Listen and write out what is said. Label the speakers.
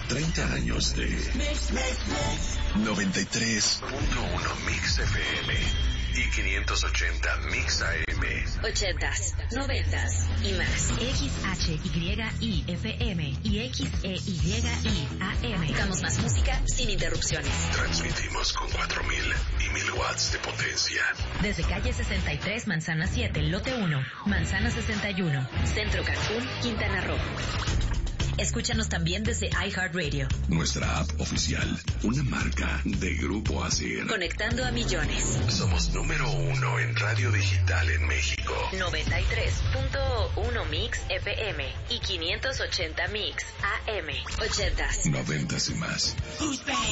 Speaker 1: 30 años de 93.1 Mix FM y 580 Mix AM.
Speaker 2: 80s, 90s y más.
Speaker 3: XHYI FM y XEYI AM.
Speaker 2: Damos más música sin interrupciones.
Speaker 1: Transmitimos con 4,000 y 1,000 watts de potencia.
Speaker 3: Desde calle 63, Manzana 7, lote 1, Manzana 61,
Speaker 2: Centro Cancún, Quintana Roo. Escúchanos también desde iHeartRadio.
Speaker 1: Nuestra app oficial, una marca de Grupo ASIR.
Speaker 2: Conectando a millones.
Speaker 1: Somos número 1 en radio digital en México.
Speaker 2: 93.1 Mix FM y 580 Mix AM. 80s.
Speaker 1: 90s y más.
Speaker 4: Who's bad?